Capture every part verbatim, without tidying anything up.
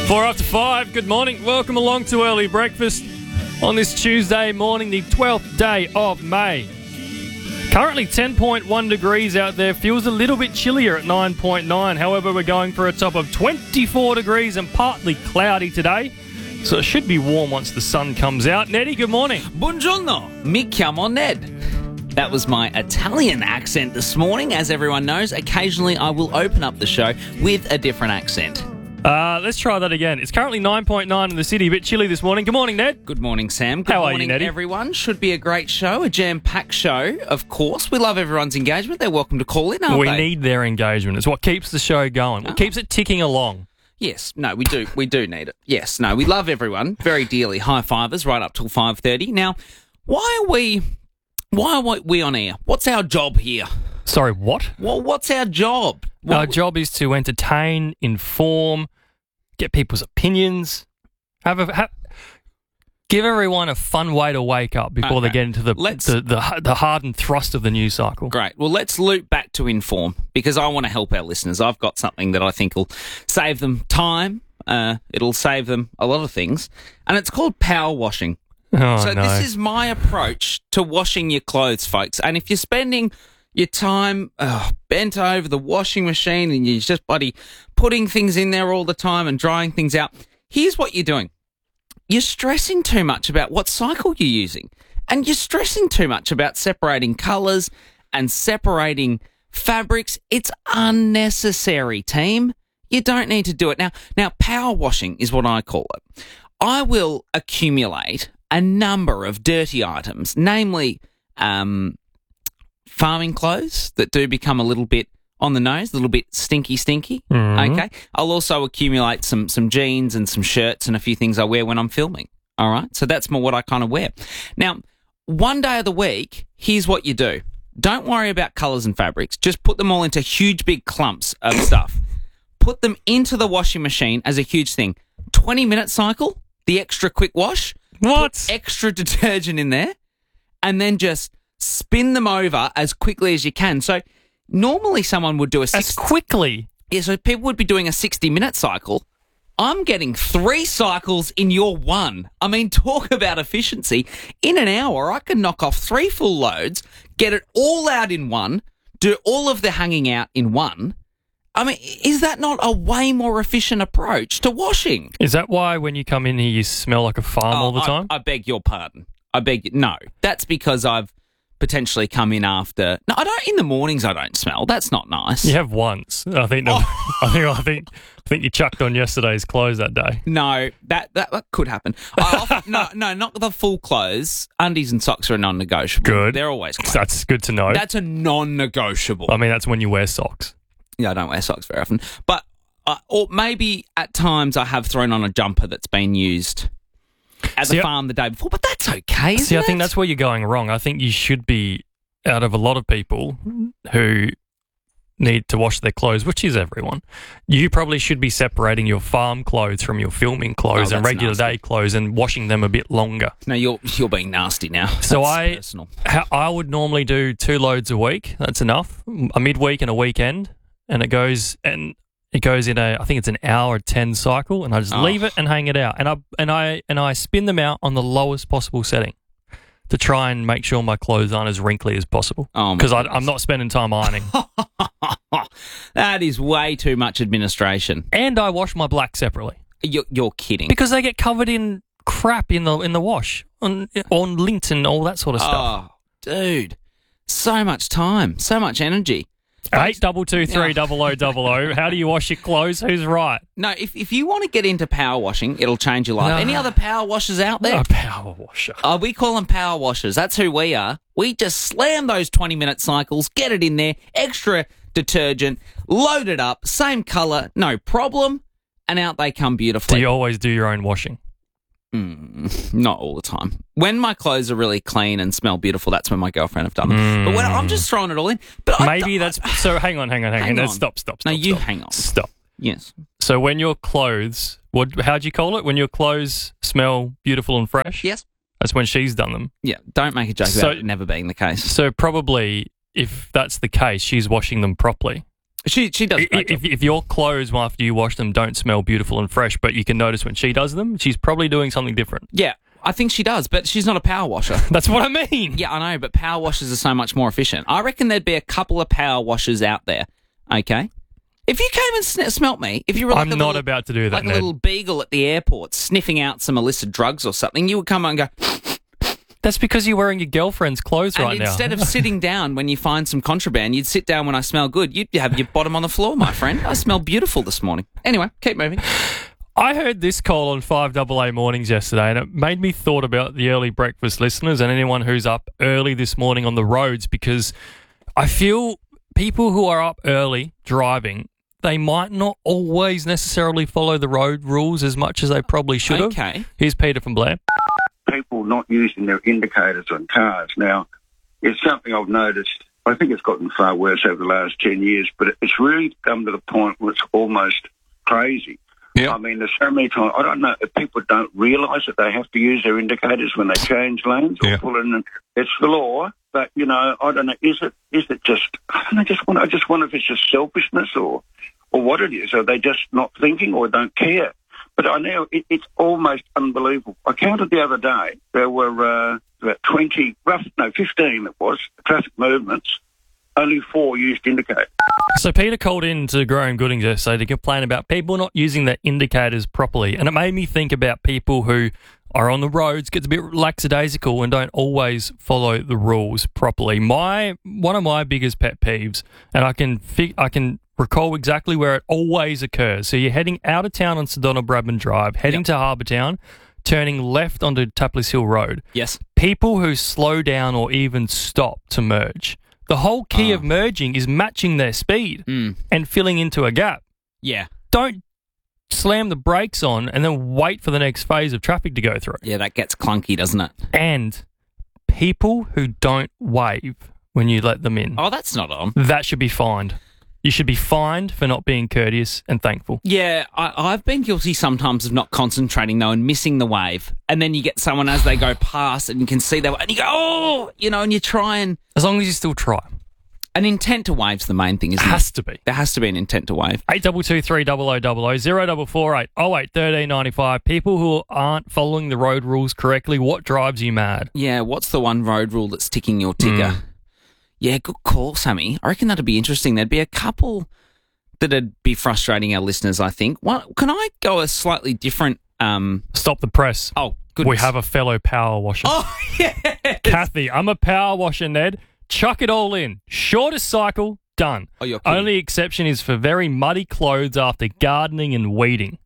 Four after five, good morning. Welcome along to Early Breakfast on this Tuesday morning, the twelfth day of May. Currently ten point one degrees out there. Feels a little bit chillier at nine point nine. However, we're going for a top of twenty-four degrees and partly cloudy today. So it should be warm once the sun comes out. Neddy, good morning. Buongiorno, mi chiamo Ned. That was my Italian accent this morning. As everyone knows, occasionally I will open up the show with a different accent. Uh, let's try that again. It's currently nine point nine in the city. A bit chilly this morning. Good morning, Ned. Good morning, Sam. Good How are you, morning, Neddy? everyone. Should be a great show, a jam-packed show, of course. We love everyone's engagement. They're welcome to call in, aren't We they? need their engagement. It's what keeps the show going. What Oh. keeps it ticking along. Yes, no, we do. We do need it. Yes, no, we love everyone very dearly. High fivers right up till five thirty. Now, why are we... Why are we on air? What's our job here? Sorry, what? Well, what's our job? Our What- job is to entertain, inform, get people's opinions, have a have, give everyone a fun way to wake up before they Okay. get into the, Let's- the the the hardened thrust of the news cycle. Great. Well, let's loop back to Inform because I want to help our listeners. I've got something that I think will save them time. Uh, it'll save them a lot of things. And it's called power washing. Oh, so no. this is my approach to washing your clothes, folks. And if you're spending your time uh, bent over the washing machine and you're just bloody putting things in there all the time and drying things out, here's what you're doing. You're stressing too much about what cycle you're using. And you're stressing too much about separating colours and separating fabrics. It's unnecessary, team. You don't need to do it. Now, now power washing is what I call it. I will accumulate a number of dirty items, namely um, farming clothes that do become a little bit on the nose, a little bit stinky, stinky. Mhm. Okay. I'll also accumulate some some jeans and some shirts and a few things I wear when I'm filming. All right. So that's more what I kind of wear. Now, one day of the week, here's what you do. Don't worry about colours and fabrics. Just put them all into huge, big clumps of stuff. Put them into the washing machine as a huge thing. twenty minute cycle, the extra quick wash. What? Put extra detergent in there and then just spin them over as quickly as you can. So normally someone would do a As six. quickly. Yeah, so people would be doing a sixty minute cycle. I'm getting three cycles in your one. I mean, talk about efficiency. In an hour, I can knock off three full loads, get it all out in one, do all of the hanging out in one. I mean, is that not a way more efficient approach to washing? Is that why when you come in here you smell like a farm all the Oh, I- time? I, beg your pardon. I beg you. No, that's because I've potentially come in after. No, I don't. In the mornings, I don't smell. That's not nice. you have once. I think. The, Oh. I think. I think. I think you chucked on yesterday's clothes that day. No, that, that that could happen. I often, no, no, not the full clothes. Undies and socks are a non-negotiable. Good. They're always clean. That's good to know. That's a non-negotiable. I mean, that's when you wear socks. Yeah, I don't wear socks very often, but uh, or maybe at times I have thrown on a jumper that's been used at See, the I- farm the day before. But that's okay. Isn't See, I think it? that's where you're going wrong. I think you should be out of a lot of people who need to wash their clothes, which is everyone. You probably should be separating your farm clothes from your filming clothes Oh, and that's regular nasty. day clothes and washing them a bit longer. No, you're you're being nasty now. So That's I- personal. How- I would normally do two loads a week. That's enough. A midweek and a weekend, and it goes and it goes in a I think it's an hour ten cycle, and I just Oh. leave it and hang it out, and I and I and I spin them out on the lowest possible setting to try and make sure my clothes aren't as wrinkly as possible. Oh, my Because goodness. I'm not spending time ironing, That is way too much administration. and I wash my blacks separately You're, you're kidding. because they get covered in crap in the in the wash on on lint and all that sort of stuff. Oh, dude. So much time, so much energy. Eight double two three Yeah. double o double o. How do you wash your clothes? Who's right? No, if, if you want to get into power washing, it'll change your life. No. Any other power washers out there? A power washer. Uh, we call them power washers. That's who we are. We just slam those twenty minute cycles, get it in there, extra detergent, load it up, same colour, no problem, and out they come Do beautifully. you always do your own washing? Mm, not all the time. When my clothes are really clean and smell beautiful, that's when my girlfriend have done it. But when I'm just throwing it all in. But I Maybe don't- that's so. Hang on, hang on, hang, Hang on. Let's on. Stop, stop, No, stop. you stop. hang on. Stop. Yes. So when your clothes, what? How'd you call it? When your clothes smell beautiful and fresh? Yes. That's when she's done them. Yeah. Don't make a joke So- about it never being the case. So probably, if that's the case, she's washing them properly. She she does. a great If, job. if your clothes after you wash them don't smell beautiful and fresh, but you can notice when she does them, she's probably doing something different. Yeah, I think she does, but she's not a power washer. That's what I mean. Yeah, I know, but power washers are so much more efficient. I reckon there'd be a couple of power washers out there. Okay, if you came and sn- smelt me, if you were like I'm a not little, about to do that, like Ned. a little beagle at the airport sniffing out some illicit drugs or something, you would come on and go. That's because you're wearing your girlfriend's clothes And right now. instead of sitting down when you find some contraband, you'd sit down when I smell good. You'd have your bottom on the floor, my friend. I smell beautiful this morning. Anyway, keep moving. I heard this call on five A A mornings yesterday, and it made me thought about the early breakfast listeners and anyone who's up early this morning on the roads, because I feel people who are up early driving, they might not always necessarily follow the road rules as much as they probably should have. Okay. Here's Peter from Blair. People not using their indicators on cars. Now, it's something I've noticed. I think it's gotten far worse over the last ten years, but it's really come to the point where it's almost crazy. Yeah. I mean, there's so many times, I don't know if people don't realise that they have to use their indicators when they change lanes or Yeah. pull in. It's the law, but, you know, I don't know, is it is it just, I don't know, just wonder, I just wonder if it's just selfishness or, or what it is. Are they just not thinking or don't care? But I know it, it's almost unbelievable. I counted the other day, there were uh, about twenty, rough, no, fifteen it was, traffic movements. Only four used indicators. So Peter called in to Graham Goodings yesterday to complain about people not using their indicators properly. And it made me think about people who are on the roads, gets a bit lackadaisical and don't always follow the rules properly. My One of my biggest pet peeves, and I can fi- I can recall exactly where it always occurs. So you're heading out of town on Sedona Bradman Drive, heading Yep. to Harbour Town, turning left onto Tapless Hill Road. Yes. People who slow down or even stop to merge. The whole key Oh. of merging is matching their speed Mm. and filling into a gap. Yeah. Don't slam the brakes on and then wait for the next phase of traffic to go through. Yeah, that gets clunky, doesn't it? And people who don't wave when you let them in, Oh, that's not on. that should be fined. You should be fined for not being courteous and thankful. Yeah, I, I've been guilty sometimes of not concentrating, though, and missing the wave. And then you get someone as they go past and you can see that, and you go, oh, you know, and you try and... As long as you still try. An intent to wave's the main thing, It isn't it? has to be. There has to be an intent to wave. eight two two three double oh double oh, zero four four eight oh eight one three nine five. People who aren't following the road rules correctly, what drives you mad? Yeah, what's the one road rule that's ticking your ticker? Mm. Yeah, good call, Sammy. I reckon that'd be interesting. There'd be a couple that'd be frustrating our listeners, I think. One, can I go a slightly different... Um, Stop the press. oh, goodness. We have a fellow power washer. Oh, yeah. Kathy, I'm a power washer, Ned. Chuck it all in. Shortest cycle, done. Oh, you're kidding. Only exception is for very muddy clothes after gardening and weeding.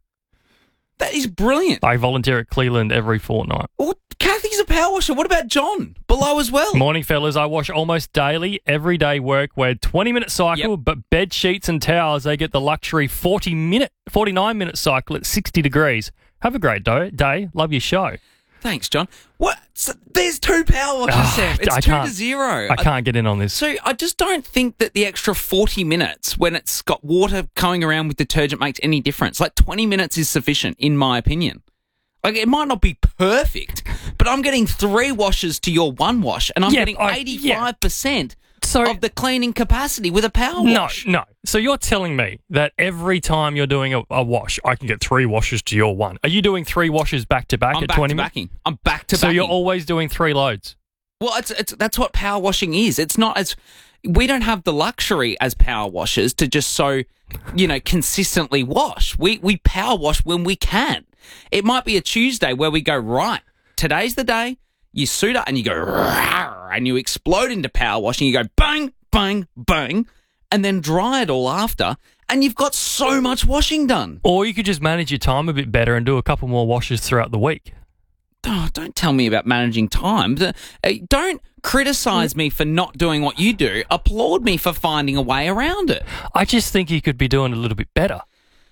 That is brilliant. I volunteer at Cleveland every fortnight. Well, Kathy's a power washer. What about John? Below as well. Morning, fellas. I wash almost daily, everyday work wear twenty minute cycle, Yep. but bed sheets and towels, they get the luxury forty minute, forty-nine minute cycle at sixty degrees. Have a great do- day. Love your show. Thanks, John. What? So there's two power washers, Ah, Sam. It's I two can't- to zero. I can't get in on this. So I just don't think that the extra forty minutes when it's got water going around with detergent makes any difference. Like twenty minutes is sufficient, in my opinion. Like it might not be perfect, but I'm getting three washes to your one wash, and I'm Yeah, getting I- eighty-five percent So of the cleaning capacity with a power No, wash. no. So you're telling me that every time you're doing a, a wash, I can get three washes to your one. Are you doing three washes back to back I'm at back twenty to minutes? backing. I'm back to So backing. you're always doing three loads. Well, it's, it's that's what power washing is. It's not as we don't have the luxury as power washers to just so you know consistently wash. We we power wash when we can. It might be a Tuesday where we go right. Today's the day. You suit up and you go "Rawr," and you explode into power washing. You go bang bang bang, and then dry it all after, and you've got so much washing done. Or you could just manage your time a bit better and do a couple more washes throughout the week. Oh, don't tell me about managing time. The- uh, Don't criticize me for not doing what you do. Applaud me for finding a way around it. I just think you could be doing a little bit better.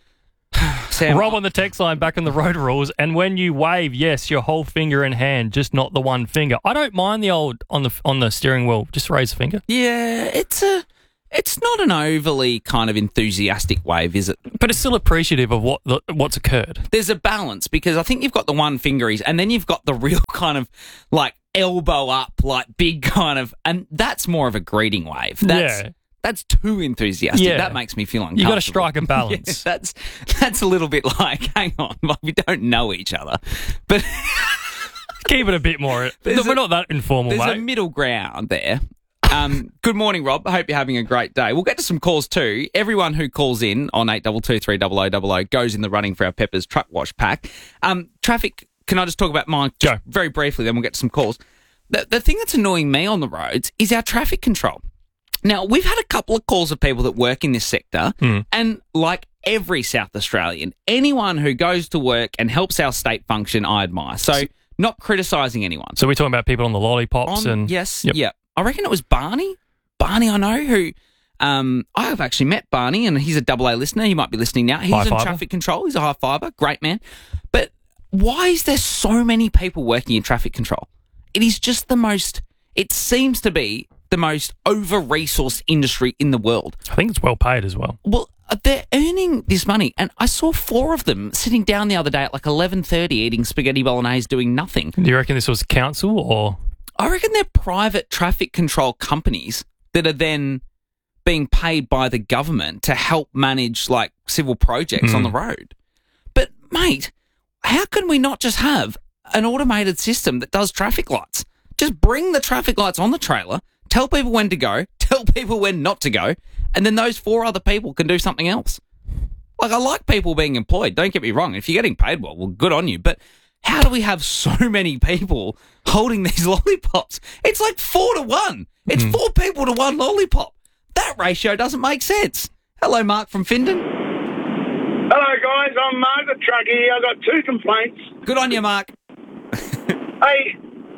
Sam, Rob on the text line back on the road rules. And when you wave, yes, your whole finger and hand, just not the one finger. I don't mind the old on the on the steering wheel. Just raise a finger. yeah, it's a, it's not an overly kind of enthusiastic wave, is it? But it's still appreciative of what the, what's occurred. There's a balance because I think you've got the one fingeries and then you've got the real kind of like elbow up, like big kind of, and that's more of a greeting wave. That's, Yeah. That's too enthusiastic. Yeah. That makes me feel uncomfortable. You got to strike a balance. Yeah, that's that's a little bit like, hang on, like we don't know each other, but Keep it a bit more. There's We're a- not that informal, there's mate. a middle ground there. Um, good morning, Rob. I hope you're having a great day. We'll get to some calls too. Everyone who calls in on eight two two three double oh double oh goes in the running for our Peppers truck wash pack. Um, traffic, can I just talk about mine just Go. very briefly, then we'll get to some calls. The, the thing that's annoying me on the roads is our traffic control. Now, we've had a couple of calls of people that work in this sector, Mm. and like every South Australian, anyone who goes to work and helps our state function, I admire. So, not criticising anyone. So we're talking about people on the lollipops On- and yes, Yep. yeah. I reckon it was Barney. Barney, I know, who um, I have actually met Barney, and he's a double A listener. He might be listening now. He's High in fiver. traffic control. He's a high fiber, great man. But why is there so many people working in traffic control? It is just the most. It seems to be the most over-resourced industry in the world. I think it's well paid as well. Well, they're earning this money, and I saw four of them sitting down the other day at like eleven thirty eating spaghetti bolognese, doing nothing. Do you reckon this was council or? I reckon they're private traffic control companies that are then being paid by the government to help manage like civil projects Mm. on the road. But mate, how can we not just have an automated system that does traffic lights? Just bring the traffic lights on the trailer, tell people when to go, tell people when not to go, and then those four other people can do something else. Like, I like people being employed, don't get me wrong. If you're getting paid well, well, good on you. But how do we have so many people holding these lollipops? It's like four to one. It's Mm. four people to one lollipop. That ratio doesn't make sense. Hello, Mark from Findon. Hello, guys. I'm Mark the Truckie. I've got two complaints. Good on you, Mark. Hey,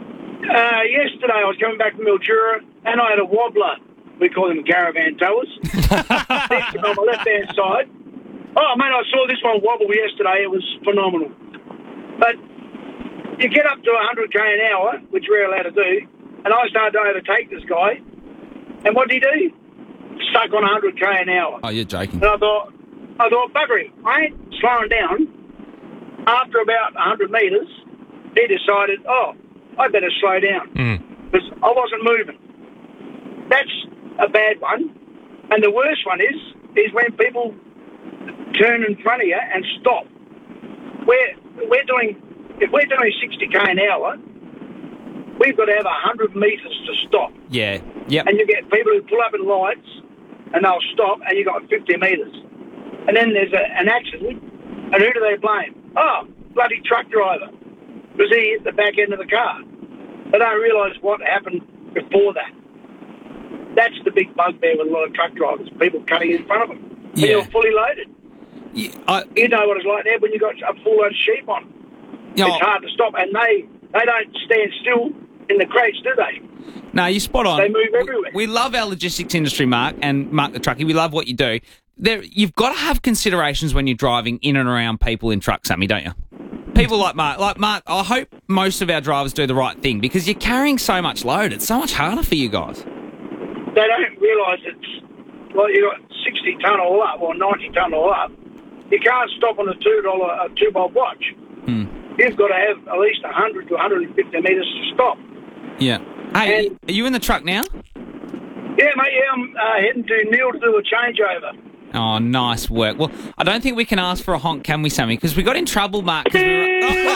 uh, yesterday I was coming back from Mildura and I had a wobbler. We call them caravan towers. Next to me on my left-hand side. Oh, man, I saw this one wobble yesterday. It was phenomenal. But you get up to one hundred k an hour, which we're allowed to do, and I started to overtake this guy. And what did he do? Stuck on one hundred k an hour. Oh, you're joking. And I thought, I thought, bugger him. I ain't slowing down. After about one hundred metres, he decided, oh, I better slow down Mm. because I wasn't moving. That's a bad one. And the worst one is, is when people turn in front of you and stop. We're, we're doing, if we're doing sixty k an hour, we've got to have one hundred metres to stop. Yeah. Yep. And you get people who pull up in lights and they'll stop and you got fifty metres. And then there's a, an accident, and who do they blame? Oh, bloody truck driver, because he hit the back end of the car. They don't realise what happened before that. That's the big bugbear with a lot of truck drivers, people cutting in front of them. When Yeah. you're fully loaded. Yeah, I, You know what it's like there when you've got a full load of sheep on. you know, It's hard to stop, and they, they don't stand still in the crates, do they? No, you're spot on. They move We- everywhere. We, love our logistics industry, Mark, and Mark the Truckie. We love what you do. There, you've got to have considerations when you're driving in and around people in trucks, Sammy, don't you? People like Mark. Like Mark, I hope most of our drivers do the right thing because you're carrying so much load. It's so much harder for you guys. They don't realise it's, well, you got sixty tonne all up, or ninety tonne all up. You can't stop on a two dollar, a two bob watch. Hmm. You've got to have at least one hundred to one hundred fifty metres to stop. Yeah. Hey, And- are you in the truck now? Yeah, mate, yeah, I'm uh, heading to Neil to do a changeover. Oh, nice work. Well, I don't think we can ask for a honk, can we, Sammy? Because we got in trouble, Mark. 'cause we were...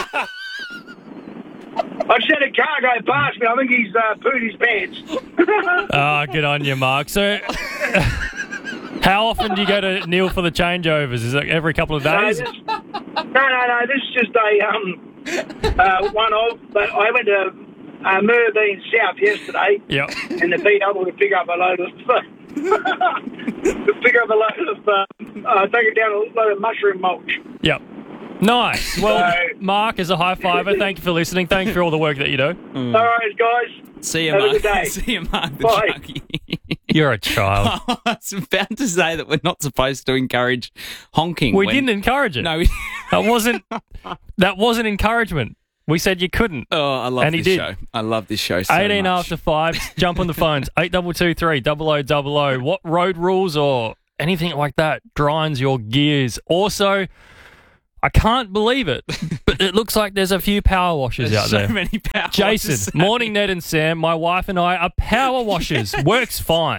I just had a car go past me. I think he's uh, pooed his pants. Ah, good on you, Mark. So, how often do you go to Neil for the changeovers? Is it every couple of No, days? this, no, no, no. This is just a um, uh, one of. But I went to uh, Murbean South yesterday Yep. in the B double to pick up a load of to pick up a load of uh, uh, take it down a load of mushroom mulch. Yep. Nice. Well, So- Mark, as a high fiver, thank you for listening. Thank you for all the work that you do. All right, guys. See you, Have a Mark. good day. See you, Mark the Bye. Truckie. You're a child. I was about to say that we're not supposed to encourage honking. We when- didn't encourage it. No. We... That wasn't. That wasn't encouragement. We said you couldn't. Oh, I love And he this did. show. I love this show so Eighteen much. after five. Jump on the phones. Eight double two three double o double o. What road rules or anything like that grinds your gears? Also, I can't believe it, but it looks like there's a few power washers There's out so there. many power Jason, washers. morning, Ned and Sam. My wife and I are power washers. Works fine.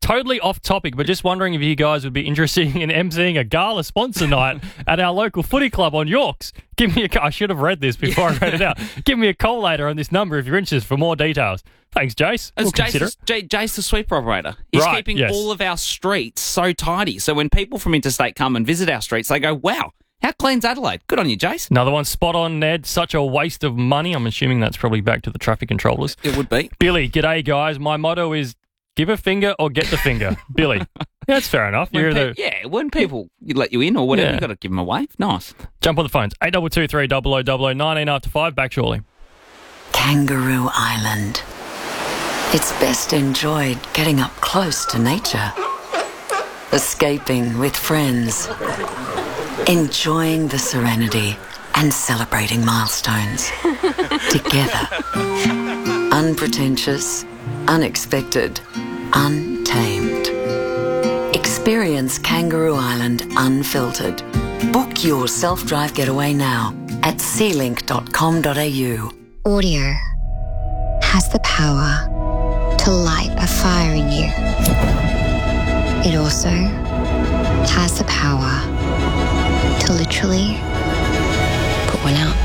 totally off topic, but just wondering if you guys would be interested in emceeing a gala sponsor night at our local footy club on Yorks. Give me a call. I should have read this before I read it out. Give me a call later on this number if you're interested for more details. Thanks, Jace. We'll It's consider Jace, it. J- Jace, the sweeper operator. He's Right, keeping yes. all of our streets so tidy. So when people from interstate come and visit our streets, they go, wow, how clean's Adelaide? Good on you, Jace. Another one spot on, Ned. Such a waste of money. I'm assuming that's probably back to the traffic controllers. It would be. Billy, g'day, guys. My motto is give a finger or get the finger. Billy. Yeah, that's fair enough. When You're pe- the, yeah, when people you let you in or whatever, Yeah. you got to give them a wave. Nice. Jump on the phones. eight two two three double oh double oh, nineteen after five. Back shortly. Kangaroo Island. It's best enjoyed getting up close to nature. Escaping with friends. Enjoying the serenity and celebrating milestones. Together. Unpretentious, unexpected, untamed. Experience Kangaroo Island unfiltered. Book your self-drive getaway now at sea link dot com dot a u. Audio has the power to light a fire in you. It also has the power to literally put one out.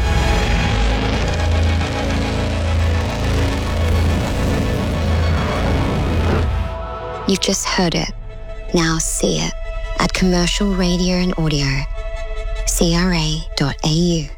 You've just heard it. Now see it at Commercial Radio and Audio, c r a dot a u.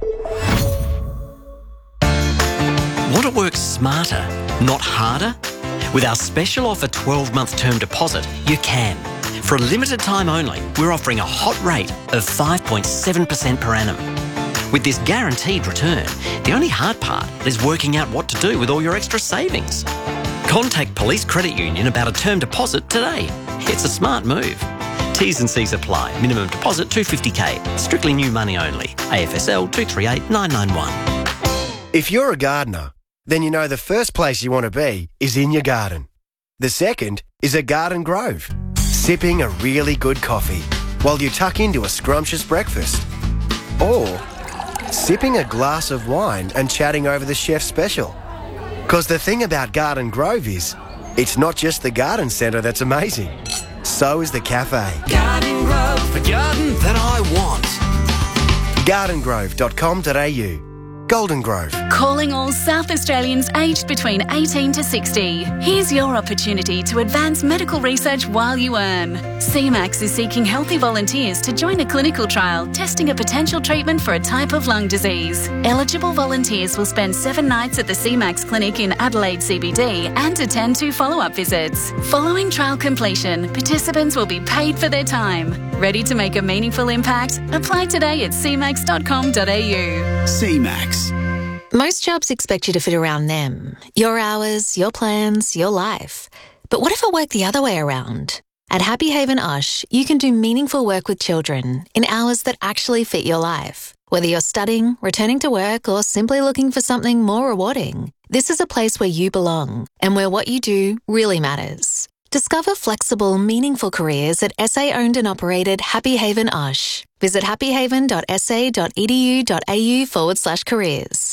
Want to work smarter, not harder? With our special offer twelve-month term deposit, you can. For a limited time only, we're offering a hot rate of five point seven percent per annum. With this guaranteed return, the only hard part is working out what to do with all your extra savings. Contact Police Credit Union about a term deposit today. It's a smart move. T's and C's apply. Minimum deposit two hundred fifty k. Strictly new money only. A F S L two three eight nine nine one. If you're a gardener, then you know the first place you want to be is in your garden. The second is a garden grove, sipping a really good coffee while you tuck into a scrumptious breakfast. Or sipping a glass of wine and chatting over the chef's special. Because the thing about Garden Grove is, it's not just the garden centre that's amazing. So is the cafe. Garden Grove, the garden that I want. garden grove dot com dot a u. Golden Grove. Calling all South Australians aged between eighteen to sixty. Here's your opportunity to advance medical research while you earn. C MAX is seeking healthy volunteers to join a clinical trial testing a potential treatment for a type of lung disease. Eligible volunteers will spend seven nights at the C MAX clinic in Adelaide C B D and attend two follow-up visits. Following trial completion, participants will be paid for their time. Ready to make a meaningful impact? Apply today at c max dot com dot a u. C MAX. Most jobs expect you to fit around them, your hours, your plans, your life. But what if it worked the other way around? At Happy Haven Osh, you can do meaningful work with children in hours that actually fit your life. Whether you're studying, returning to work, or simply looking for something more rewarding, this is a place where you belong and where what you do really matters. Discover flexible, meaningful careers at S A-owned and operated Happy Haven Osh. Visit happyhaven dot s a dot e d u dot a u forward slash careers.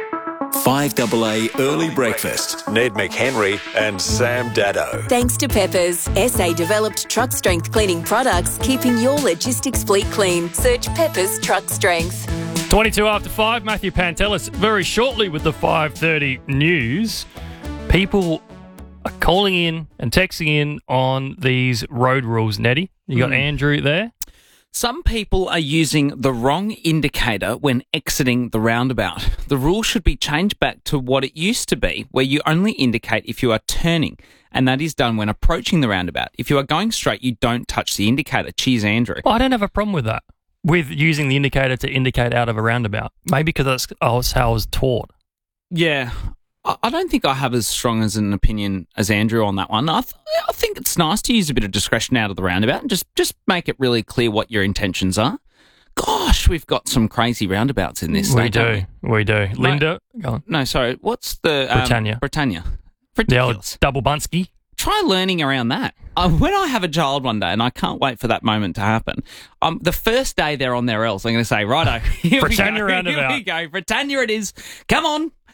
five A A Early Breakfast. Ned McHenry and Sam Daddo. Thanks to Peppers, S A-developed truck strength cleaning products, keeping your logistics fleet clean. Search Peppers Truck Strength. twenty-two after five, Matthew Pantelis. Very shortly with the five thirty news, people are calling in and texting in on these road rules, Nettie. You got Mm. Andrew there? Some people are using the wrong indicator when exiting the roundabout. The rule should be changed back to what it used to be, where you only indicate if you are turning, and that is done when approaching the roundabout. If you are going straight, you don't touch the indicator. Cheers, Andrew. Well, I don't have a problem with that, with using the indicator to indicate out of a roundabout. Maybe because that's oh, it's how I was taught. Yeah, I I don't think I have as strong as an opinion as Andrew on that one. I, th- I think it's nice to use a bit of discretion out of the roundabout and just, just make it really clear what your intentions are. Gosh, we've got some crazy roundabouts in this We state, do. don't we? We do. No- Linda, go on. No, sorry. What's the... Um, Britannia. Britannia. The Ridiculous. old double bunsky. Try learning around that. Uh, when I have a child one day, and I can't wait for that moment to happen, um, the first day they're on their L's, I'm going to say, righto, here Britannia we go, roundabout. here we go, Britannia it is, come on.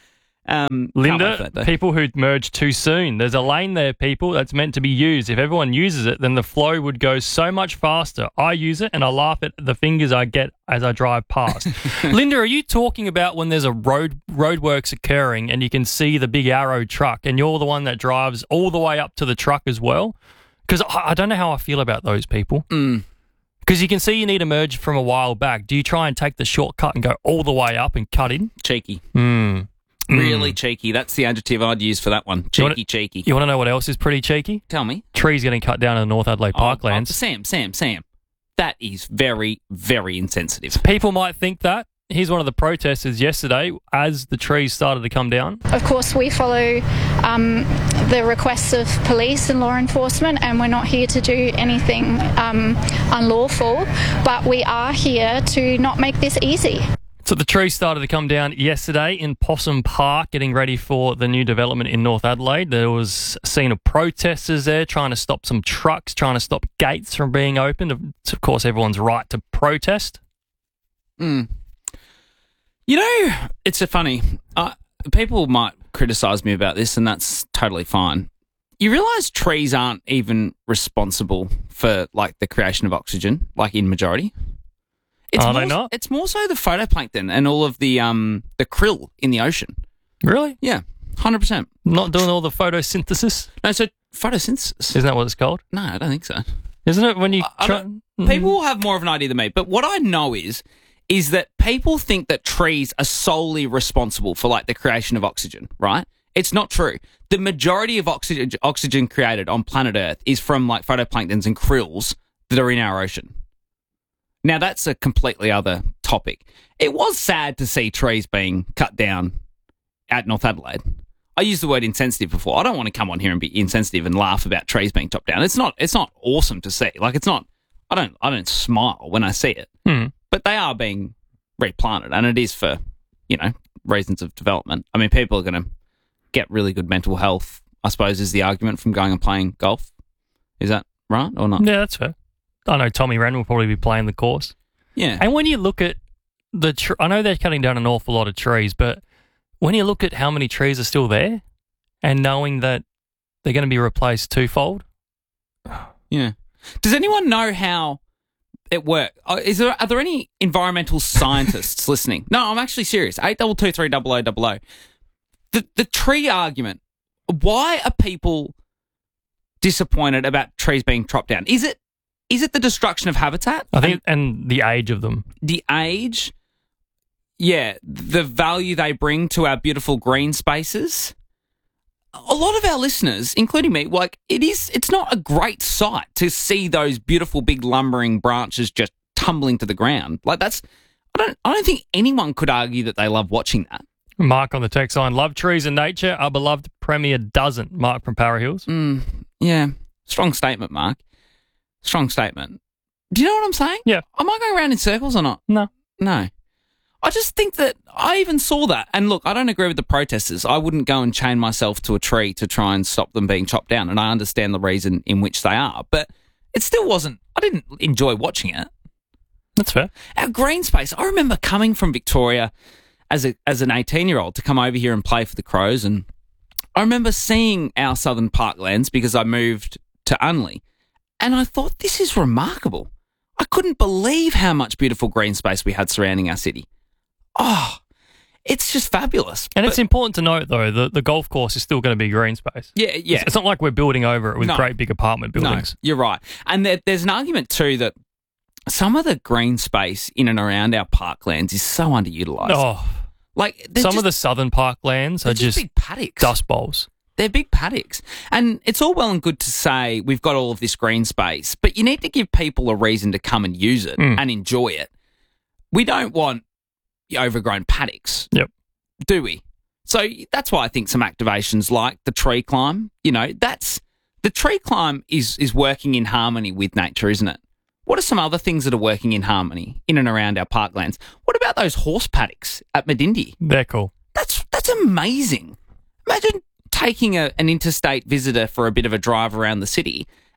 Um, can't wait for Linda, that day. people who merge too soon. There's a lane there, people, that's meant to be used. If everyone uses it, then the flow would go so much faster. I use it and I laugh at the fingers I get as I drive past. Linda, are you talking about when there's a road roadworks occurring and you can see the big arrow truck and you're the one that drives all the way up to the truck as well? Because I, I don't know how I feel about those people. Mm. Because you can see you need to merge from a while back. Do you try and take the shortcut and go all the way up and cut in? Cheeky. Mm. Really cheeky. That's the adjective I'd use for that one. Cheeky, You wanna- cheeky. You want to know what else is pretty cheeky? Tell me. Trees getting cut down in the North Adelaide Oh, Parklands. oh, Sam, Sam, Sam. That is very, very insensitive. People might think that. Here's one of the protesters yesterday as the trees started to come down. Of course, we follow um, the requests of police and law enforcement, and we're not here to do anything um, unlawful, but we are here to not make this easy. So the trees started to come down yesterday in Possum Park, getting ready for the new development in North Adelaide. There was a scene of protesters there trying to stop some trucks, trying to stop gates from being opened. It's, of course, everyone's right to protest. Mm. You know, it's a funny. Uh, people might criticise me about this, and that's totally fine. You realise trees aren't even responsible for like the creation of oxygen, like in majority. It's Are more, they not? It's more so the photoplankton and all of the um the krill in the ocean. Really? Yeah, one hundred percent. Not doing all the photosynthesis? No, so photosynthesis. Isn't that what it's called? No, I don't think so. Isn't it when you... I try- don't- People will have more of an idea than me, but what I know is is that people think that trees are solely responsible for like the creation of oxygen, right? It's not true. The majority of oxygen oxygen created on planet Earth is from like photoplanktons and krills that are in our ocean. Now that's a completely other topic. It was sad to see trees being cut down at North Adelaide. I used the word insensitive before. I don't want to come on here and be insensitive and laugh about trees being chopped down. It's not. It's not awesome to see. Like it's not. I don't. I don't smile when I see it. Hmm. But they are being replanted, and it is for, you know, reasons of development. I mean, people are going to get really good mental health, I suppose, is the argument from going and playing golf. Is that right or not? Yeah, that's fair. I know Tommy Wren will probably be playing the course. Yeah. And when you look at the... Tr- I know they're cutting down an awful lot of trees, but when you look at how many trees are still there and knowing that they're going to be replaced twofold... Yeah. Does anyone know how it works? Is there are there any environmental scientists listening? No, I'm actually serious. Eight double two three double o double o. The the tree argument. Why are people disappointed about trees being chopped down? Is it is it the destruction of habitat? I think, and the age of them. The age, yeah, the value they bring to our beautiful green spaces. A lot of our listeners, including me, like it is. It's not a great sight to see those beautiful big lumbering branches just tumbling to the ground. Like that's. I don't. I don't think anyone could argue that they love watching that. Mark on the text line, love trees and nature. Our beloved Premier doesn't. Mark from Para Hills. Mm, yeah, strong statement, Mark. Strong statement. Do you know what I'm saying? Yeah. Am I going around in circles or not? No. No. I just think that I even saw that. And look, I don't agree with the protesters. I wouldn't go and chain myself to a tree to try and stop them being chopped down. And I understand the reason in which they are. But it still wasn't, I didn't enjoy watching it. That's fair. Our green space, I remember coming from Victoria as a as an eighteen-year-old to come over here and play for the Crows. And I remember seeing our southern parklands because I moved to Unley. And I thought, this is remarkable. I couldn't believe how much beautiful green space we had surrounding our city. Oh, it's just fabulous. And But- it's important to note, though, that the golf course is still going to be green space. Yeah, yeah. It's, it's not like we're building over it with No. great big apartment buildings. No, you're right. And there, there's an argument too that some of the green space in and around our parklands is so underutilised. Oh, like some just, of the southern parklands they're are just just big paddocks. dust bowls. They're big paddocks. And it's all well and good to say we've got all of this green space, but you need to give people a reason to come and use it Mm. and enjoy it. We don't want overgrown paddocks, Yep. do we? So that's why I think some activations like the tree climb, you know, that's the tree climb is is working in harmony with nature, isn't it? What are some other things that are working in harmony in and around our parklands? What about those horse paddocks at Medindi? They're cool. That's that's amazing. Imagine taking a, an interstate visitor for a bit of a drive around the city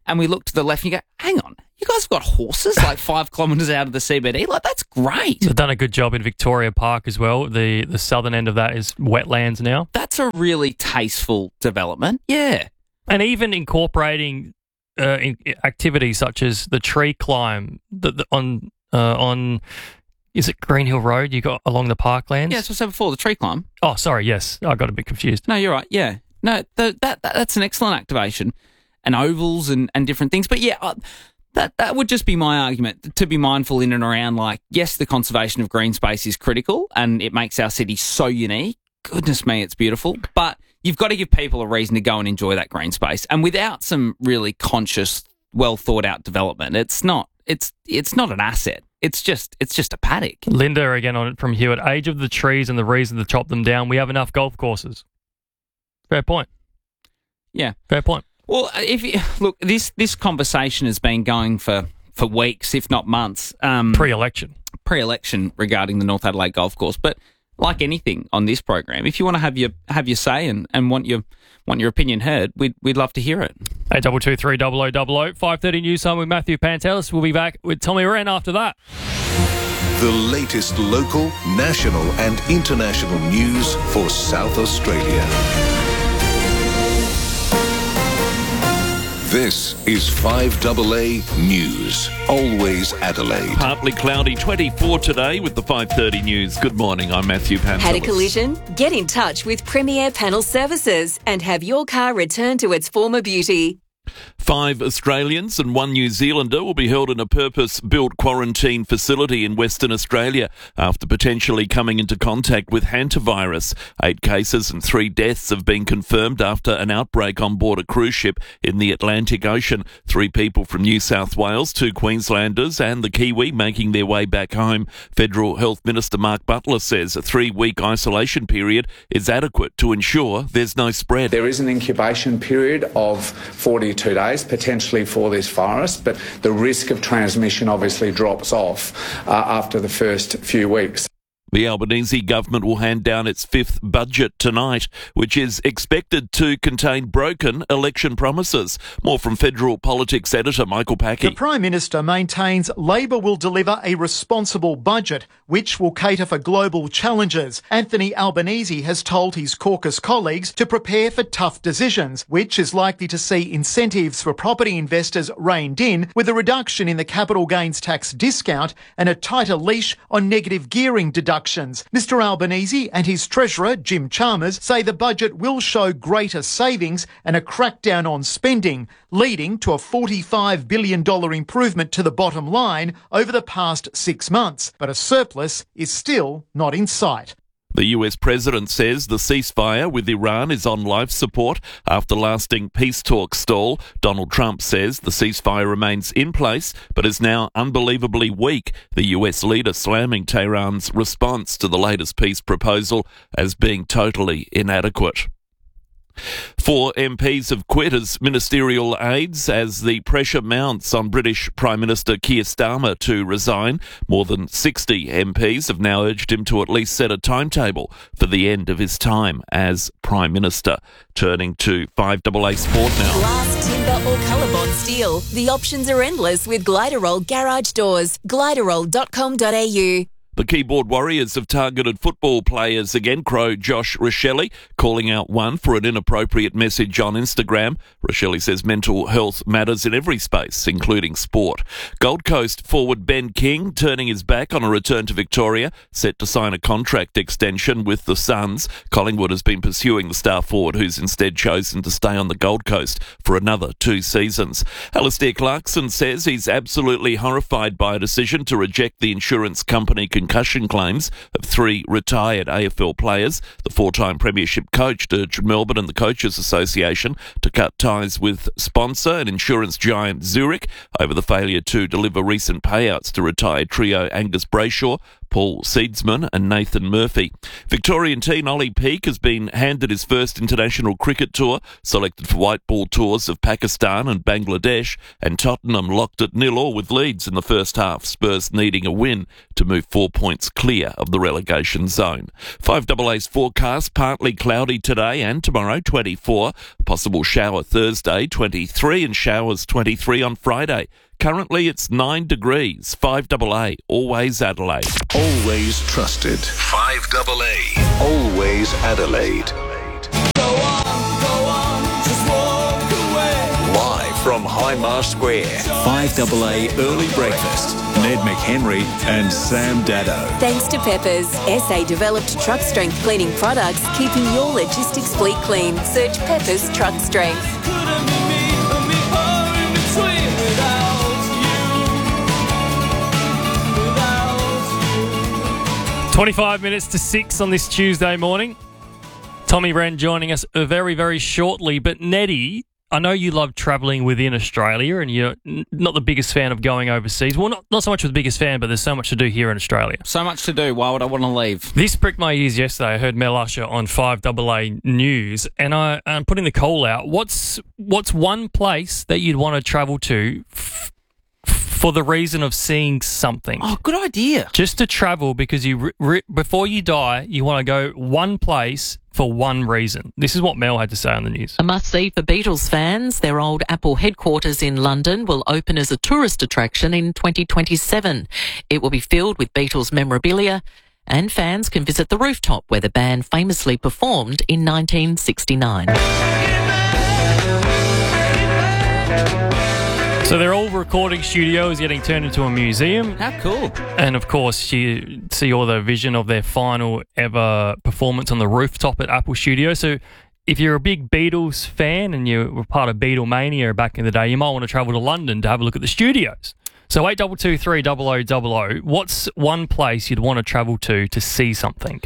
and we look to the left and you go, hang on, you guys have got horses like five kilometres out of the C B D? Like, that's great. They've done a good job in Victoria Park as well. The the southern end of that is wetlands now. That's a really tasteful development. Yeah. And even incorporating uh, in, activities such as the tree climb the, the, on uh, on is it Green Hill Road? You got along the parklands. Yeah, that's what I said before. The tree climb. Oh, sorry. Yes, I got a bit confused. No, you're right. Yeah, no, the, that, that that's an excellent activation, and ovals and, and different things. But yeah, uh, that that would just be my argument, to be mindful in and around. Like, yes, the conservation of green space is critical, and it makes our city so unique. Goodness me, it's beautiful. But you've got to give people a reason to go and enjoy that green space, and without some really conscious, well thought out development, it's not. It's it's not an asset. It's just it's just a paddock. Linda again on it from Hewitt. Age of the trees and the reason to chop them down. We have enough golf courses. Fair point. Yeah, fair point. Well, if you, look, this this conversation has been going for, for weeks, if not months. Um, pre-election, pre-election regarding the North Adelaide Golf Course. But like anything on this program, if you want to have your have your say and, and want your want your opinion heard, we'd we'd love to hear it. Eight double two three double o double o five thirty news time with Matthew Pantelis. We'll be back with Tommy Wren after that. The latest local, national, and international news for South Australia. This is five A A News. Always Adelaide. Partly cloudy, twenty-four today with the five thirty news. Good morning, I'm Matthew Pantelis. Had a collision? Get in touch with Premier Panel Services and have your car returned to its former beauty. Five Australians and one New Zealander will be held in a purpose-built quarantine facility in Western Australia after potentially coming into contact with hantavirus. Eight cases and three deaths have been confirmed after an outbreak on board a cruise ship in the Atlantic Ocean. Three people from New South Wales, two Queenslanders and the Kiwi making their way back home. Federal Health Minister Mark Butler says a three-week isolation period is adequate to ensure there's no spread. There is an incubation period of forty-two days, potentially for this virus, but the risk of transmission obviously drops off uh, after the first few weeks. The Albanese government will hand down its fifth budget tonight, which is expected to contain broken election promises. More from Federal Politics editor Michael Packey. The Prime Minister maintains Labor will deliver a responsible budget, which will cater for global challenges. Anthony Albanese has told his caucus colleagues to prepare for tough decisions, which is likely to see incentives for property investors reined in, with a reduction in the capital gains tax discount and a tighter leash on negative gearing deductions. Mr Albanese and his Treasurer, Jim Chalmers, say the budget will show greater savings and a crackdown on spending, leading to a forty-five billion dollars improvement to the bottom line over the past six months. But a surplus is still not in sight. The U S president says the ceasefire with Iran is on life support after lasting peace talks stall. Donald Trump says the ceasefire remains in place but is now unbelievably weak. The U S leader slamming Tehran's response to the latest peace proposal as being totally inadequate. Four M Ps have quit as ministerial aides as the pressure mounts on British Prime Minister Keir Starmer to resign. More than sixty M Ps have now urged him to at least set a timetable for the end of his time as Prime Minister. Turning to five A A Sport now. Glass, timber or ColourBond steel. The options are endless with Gliderol Garage Doors. gliderol dot com dot a u. The keyboard warriors have targeted football players again. Crow Josh Rachele calling out one for an inappropriate message on Instagram. Rachele says mental health matters in every space, including sport. Gold Coast forward Ben King turning his back on a return to Victoria, set to sign a contract extension with the Suns. Collingwood has been pursuing the star forward, who's instead chosen to stay on the Gold Coast for another two seasons. Alistair Clarkson says he's absolutely horrified by a decision to reject the insurance company concussion claims of three retired A F L players. The four-time premiership coach urged Melbourne and the Coaches Association to cut ties with sponsor and insurance giant Zurich over the failure to deliver recent payouts to retired trio Angus Brayshaw, Paul Seedsman and Nathan Murphy. Victorian teen Ollie Peake has been handed his first international cricket tour, selected for white ball tours of Pakistan and Bangladesh, and Tottenham locked at nil all with Leeds in the first half, Spurs needing a win to move four points clear of the relegation zone. five A A's forecast, partly cloudy today and tomorrow, twenty-four. Possible shower Thursday, twenty-three, and showers twenty-three on Friday. Currently it's nine degrees. five A A, always Adelaide. Always trusted. five A A. Always Adelaide. Live from Highmar Square. five A A Early Breakfast. Ned McHenry and Sam Dado. Thanks to Peppers, S A developed truck strength cleaning products, keeping your logistics fleet clean. Search Peppers Truck Strength. twenty-five minutes to six on this Tuesday morning. Tommy Wren joining us very, very shortly. But Neddy, I know you love travelling within Australia and you're not the biggest fan of going overseas. Well, not, not so much with the biggest fan, but there's so much to do here in Australia. So much to do. Why would I want to leave? This pricked my ears yesterday. I heard Mel Usher on five A A News, and I, I'm putting the call out. What's what's one place that you'd want to travel to f- for the reason of seeing something? Oh, good idea. Just to travel because you re- re- before you die, you want to go one place for one reason. This is what Mel had to say on the news. A must-see for Beatles fans. Their old Apple headquarters in London will open as a tourist attraction in twenty twenty-seven. It will be filled with Beatles memorabilia, and fans can visit the rooftop where the band famously performed in nineteen sixty-nine. So their old recording studio is getting turned into a museum. How cool. And of course, you see all the vision of their final ever performance on the rooftop at Apple Studio. So if you're a big Beatles fan and you were part of Beatlemania back in the day, you might want to travel to London to have a look at the studios. So eight two two three double oh double oh, what's one place you'd want to travel to to see something?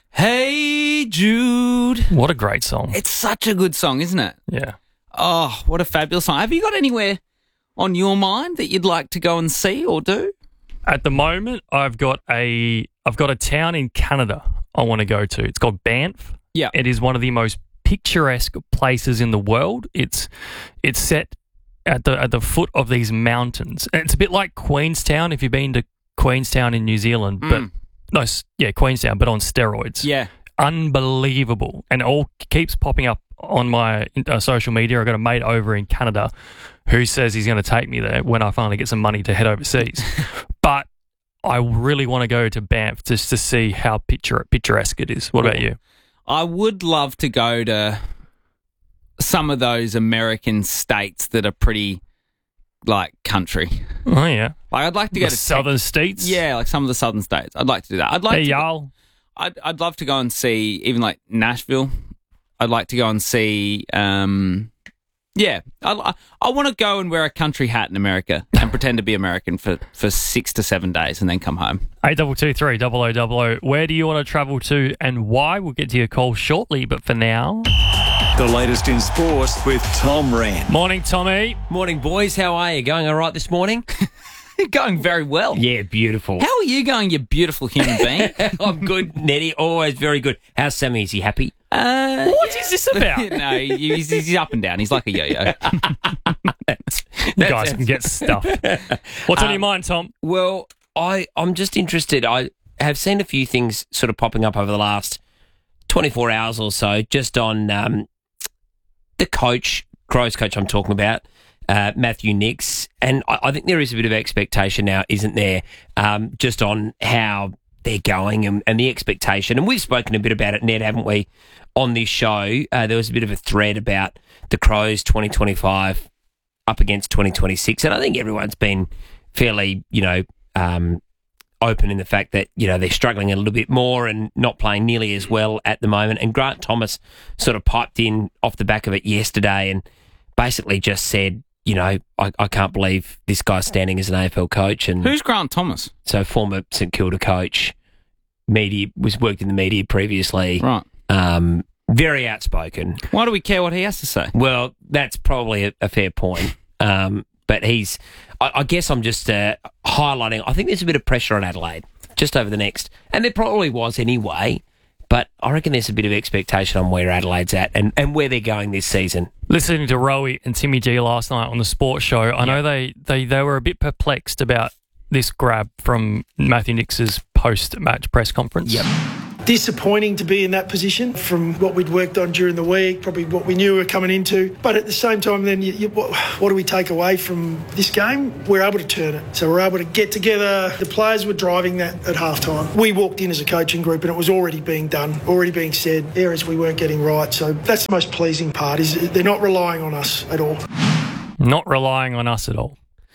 Hey Jude. What a great song. It's such a good song, isn't it? Yeah. Oh, what a fabulous song. Have you got anywhere on your mind that you'd like to go and see or do? At the moment, I've got a I've got a town in Canada I want to go to. It's called Banff. Yeah. It is one of the most picturesque places in the world. It's it's set at the at the foot of these mountains. And it's a bit like Queenstown if you've been to Queenstown in New Zealand, Mm. but no, s- yeah, Queenstown, but on steroids. Yeah. Unbelievable. And it all keeps popping up on my uh, social media. I've got a mate over in Canada who says he's going to take me there when I finally get some money to head overseas. But I really want to go to Banff just to see how picture- picturesque it is. What about you? I would love to go to some of those American states that are pretty, like, country. Oh, yeah. Like, I'd like to go The to southern Tex- states? Yeah, like some of the southern states. I'd like to do that. I'd like Hey, to. y'all. I'd I'd love to go and see even like Nashville. I'd like to go and see. Um, yeah, I I, I want to go and wear a country hat in America and pretend to be American for, for six to seven days and then come home. eight two two three double oh double oh. Where do you want to travel to and why? We'll get to your call shortly, but for now... The latest in sports with Tom Wren. Morning, Tommy. Morning, boys. How are you? Going all right this morning? Going very well. Yeah, beautiful. How are you going, you beautiful human being? I'm good, Nettie. Always very good. How's Sammy? Is he happy? Uh, what is this about? no, he's, he's up and down. He's like a yo-yo. You guys can get stuff. What's on Um, your mind, Tom? Well, I, I'm just interested. I have seen a few things sort of popping up over the last twenty-four hours or so, just on um, the coach, Crows coach I'm talking about, uh, Matthew Nicks. And I, I think there is a bit of expectation now, isn't there, um, just on how they're going and, and the expectation. And we've spoken a bit about it, Ned, haven't we, on this show? Uh, there was a bit of a thread about the Crows twenty twenty-five up against twenty twenty-six. And I think everyone's been fairly, you know, um, open in the fact that, you know, they're struggling a little bit more and not playing nearly as well at the moment. And Grant Thomas sort of piped in off the back of it yesterday and basically just said, you know, I, I can't believe this guy's standing as an A F L coach. And Who's Grant Thomas? So former St Kilda coach, media was worked in the media previously. Right. Um, very outspoken. Why do we care what he has to say? Well, that's probably a, a fair point. Um, but he's, I, I guess I'm just uh, highlighting, I think there's a bit of pressure on Adelaide just over the next, and there probably was anyway, but I reckon there's a bit of expectation on where Adelaide's at and, and where they're going this season. Listening to Rowie and Timmy G last night on the sports show, I know they, they, they were a bit perplexed about this grab from Matthew Nix's post-match press conference. Yep. Disappointing to be in that position from what we'd worked on during the week, probably what we knew we were coming into. But at the same time, then, you, you, what, what do we take away from this game? We're able to turn it. So we're able to get together. The players were driving that at halftime. We walked in as a coaching group and it was already being done, already being said, areas we weren't getting right. So that's the most pleasing part, is they're not relying on us at all. Not relying on us at all.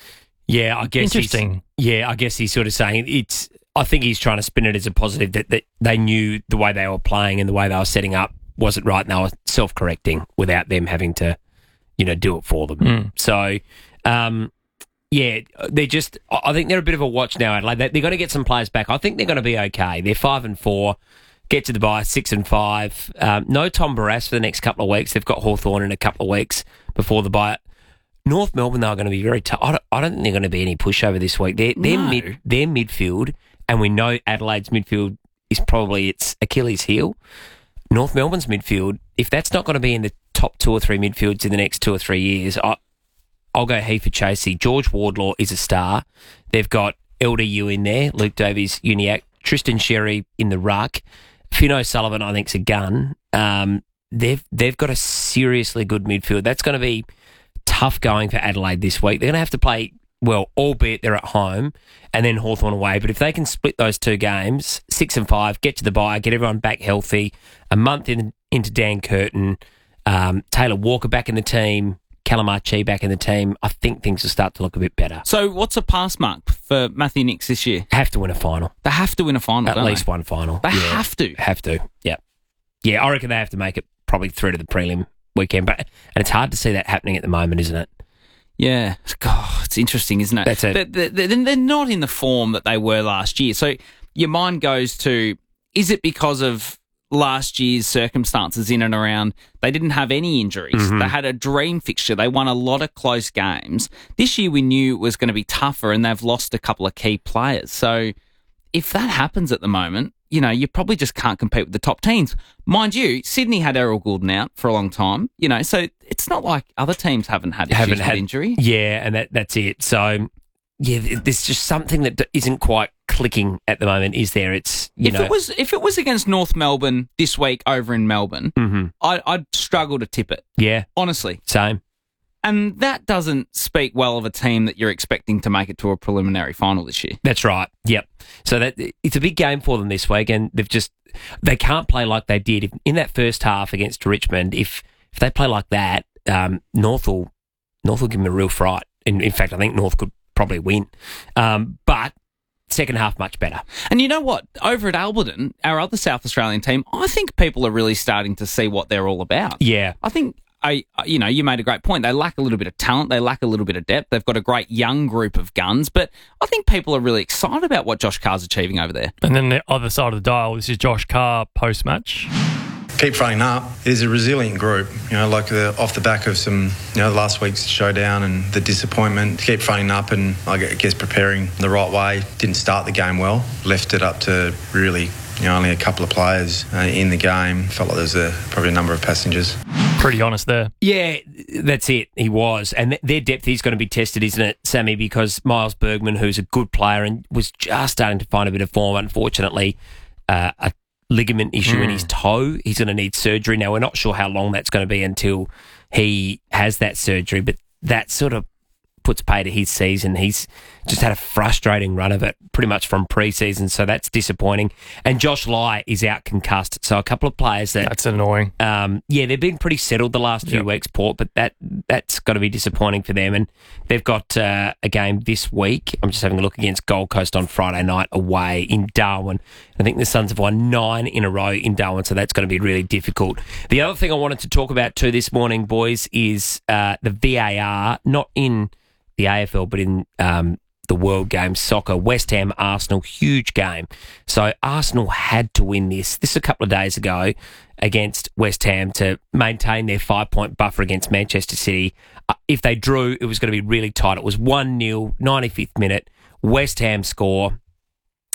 Yeah, I guess Interesting. He's, yeah, I guess he's sort of saying it's... I think he's trying to spin it as a positive that, that they knew the way they were playing and the way they were setting up wasn't right, and they were self-correcting without them having to, you know, do it for them. Mm. So, um, yeah, they're just. I think they're a bit of a watch now, Adelaide. They, they're going to get some players back. I think they're going to be okay. They're five and four. Get to the bye, six and five. Um, no Tom Barrass for the next couple of weeks. They've got Hawthorn in a couple of weeks before the bye. North Melbourne, they're going to be very tough. I don't, I don't think they're going to be any pushover this week. They're, they're No. mid. They're midfield. And we know Adelaide's midfield is probably its Achilles heel. North Melbourne's midfield, if that's not going to be in the top two or three midfields in the next two or three years, I, I'll go he for Chasey. George Wardlaw is a star. They've got L D U in there, Luke Davies, Uniac, Tristan Sherry in the ruck. Finn O'Sullivan, I think, is a gun. Um, they've they've got a seriously good midfield. That's going to be tough going for Adelaide this week. They're going to have to play... well, albeit they're at home, and then Hawthorn away. But if they can split those two games, six and five, get to the bye, get everyone back healthy, a month in, into Dan Curtin, um, Taylor Walker back in the team, Callum Archie back in the team, I think things will start to look a bit better. So what's a pass mark for Matthew Nix this year? Have to win a final. They have to win a final, At don't least they? one final. They Yeah. have to. Have to, yeah. Yeah, I reckon they have to make it probably through to the prelim weekend. But and it's hard to see that happening at the moment, isn't it? Yeah. God, it's interesting, isn't it? That's it. They're, they're, they're not in the form that they were last year. So your mind goes to, is it because of last year's circumstances in and around? They didn't have any injuries. Mm-hmm. They had a dream fixture. They won a lot of close games. This year we knew it was going to be tougher, and they've lost a couple of key players. So if that happens at the moment, you know, you probably just can't compete with the top teams. Mind you, Sydney had Errol Goulden out for a long time, you know, so it's not like other teams haven't had issues Haven't with had injury. Yeah, and that that's it. So, yeah, there's just something that d- isn't quite clicking at the moment, is there? It's, you if know... it was if it was against North Melbourne this week over in Melbourne, Mhm. I, I'd struggle to tip it. Yeah. Honestly. Same. And that doesn't speak well of a team that you're expecting to make it to a preliminary final this year. That's right. Yep. So that it's a big game for them this week, and they've just they can't play like they did in that first half against Richmond. If if they play like that, um, North will North will give them a real fright. In, in fact, I think North could probably win. Um, but second half much better. And you know what? Over at Alberton, our other South Australian team, I think people are really starting to see what they're all about. Yeah. I think, I, you know, you made a great point. They lack a little bit of talent. They lack a little bit of depth. They've got a great young group of guns, but I think people are really excited about what Josh Carr's achieving over there. And then the other side of the dial, this is Josh Carr post-match. Keep fronting up. It is a resilient group, you know, like the, off the back of some, you know, last week's showdown and the disappointment. Keep fronting up and I guess preparing the right way. Didn't start the game well. Left it up to really, you know, only a couple of players uh, in the game. Felt like there was a, probably a number of passengers. Pretty honest there. Yeah, that's it. He was. And th- their depth is going to be tested, isn't it, Sammy? Because Miles Bergman, who's a good player and was just starting to find a bit of form, unfortunately, uh, a ligament issue mm. in his toe. He's going to need surgery. Now, we're not sure how long that's going to be until he has that surgery, but that sort of puts pay to his season. He's just had a frustrating run of it pretty much from pre-season, so that's disappointing. And Josh Lai is out concussed, so a couple of players that... That's annoying. Um, yeah, they've been pretty settled the last few yep. weeks, Port, but that, that's got to be disappointing for them. And they've got uh, a game this week. I'm just having a look against Gold Coast on Friday night away in Darwin. I think the Suns have won nine in a row in Darwin, so that's going to be really difficult. The other thing I wanted to talk about too this morning, boys, is uh, the V A R, not in the A F L, but in um, the World Game Soccer. West Ham, Arsenal, huge game. So Arsenal had to win this. This a couple of days ago against West Ham to maintain their five-point buffer against Manchester City. Uh, if they drew, it was going to be really tight. It was one nil, ninety-fifth minute. West Ham score.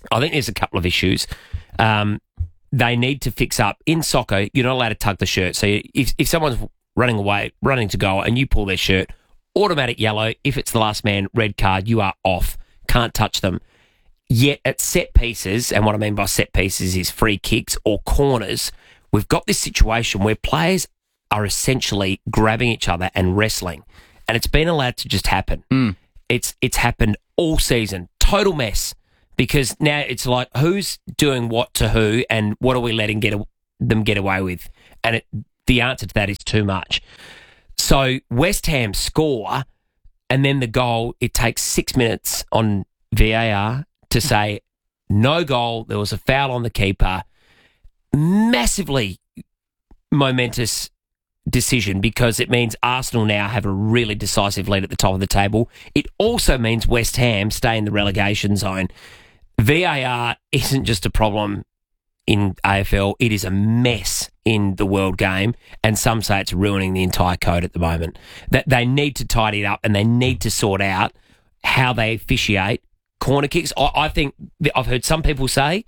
I think there's a couple of issues. Um, they need to fix up. In soccer, you're not allowed to tug the shirt. So if, if someone's running away, running to goal, and you pull their shirt, automatic yellow. If it's the last man, red card, you are off. Can't touch them. Yet at set pieces, and what I mean by set pieces is free kicks or corners, we've got this situation where players are essentially grabbing each other and wrestling. And it's been allowed to just happen. Mm. It's it's happened all season. Total mess. Because now it's like, who's doing what to who and what are we letting get a, them get away with? And it, the answer to that is too much. So West Ham score, and then the goal, it takes six minutes on V A R to say, no goal, there was a foul on the keeper. Massively momentous decision because it means Arsenal now have a really decisive lead at the top of the table. It also means West Ham stay in the relegation zone. V A R isn't just a problem in A F L, it is a mess in the world game, and some say it's ruining the entire code at the moment. That they need to tidy it up and they need to sort out how they officiate corner kicks. I, I think I've heard some people say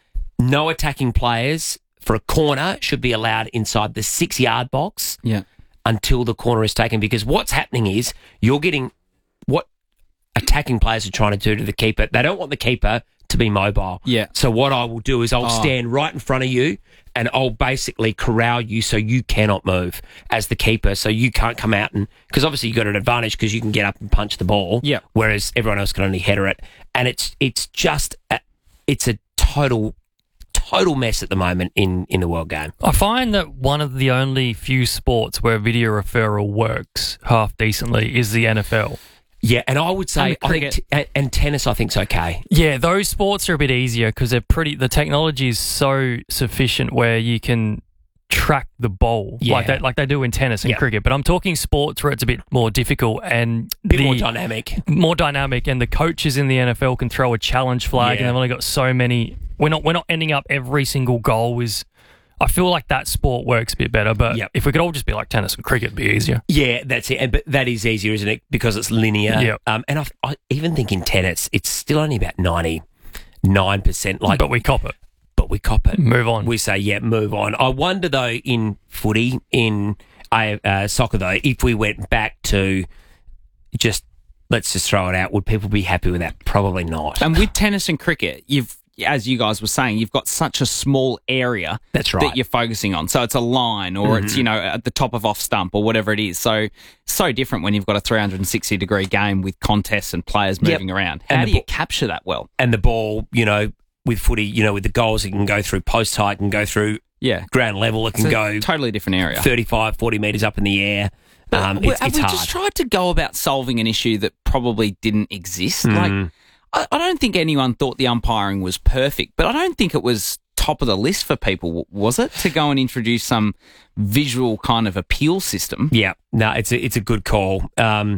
no attacking players for a corner should be allowed inside the six-yard box Yeah. until the corner is taken, because what's happening is you're getting what attacking players are trying to do to the keeper. They don't want the keeper to be mobile. Yeah. So what I will do is I'll Oh. stand right in front of you and I'll basically corral you so you cannot move as the keeper, so you can't come out and... Because obviously you've got an advantage because you can get up and punch the ball, Yeah. whereas everyone else can only header it. And it's it's just... A, it's a total... total mess at the moment in, in the world game. I find that one of the only few sports where video referral works half decently is the N F L. Yeah, and I would say, And I think, t- and, and tennis, I think, is okay. Yeah, those sports are a bit easier because they're pretty. The technology is so sufficient where you can track the ball Yeah. like that, like they do in tennis and Yeah. cricket. But I'm talking sports where it's a bit more difficult and A bit the- more dynamic. more dynamic, and the coaches in the N F L can throw a challenge flag, Yeah. and they've only got so many. We're not we're not ending up every single goal is. I feel like that sport works a bit better, but Yep. if we could all just be like tennis and cricket, it'd be easier. Yeah, that's it. And, but that is easier, isn't it? Because it's linear. Yep. Um, and I, I even think in tennis, it's still only about ninety-nine percent. Like, But we cop it. But we cop it. Move on. We say, yeah, move on. I wonder, though, in footy, in uh, uh, soccer, though, if we went back to just, let's just throw it out, would people be happy with that? Probably not. And with tennis and cricket, you've, as you guys were saying, you've got such a small area That's right. that you're focusing on. So it's a line or it's, Mhm. you know, at the top of off stump or whatever it is. So, so different when you've got a three hundred sixty degree game with contests and players Yep. moving around. And How the do you ball- capture that well? And the ball, you know, with footy, you know, with the goals, it can go through post height, it can go through Yeah. ground level, it It's can a go totally different area. thirty-five, forty metres up in the air. Um, Well, it's have it's we hard. just tried to go about solving an issue that probably didn't exist? Mm. Like, I, I don't think anyone thought the umpiring was perfect, but I don't think it was top of the list for people, was it? To go and introduce some visual kind of appeal system. Yeah, no, it's a, it's a good call. Um,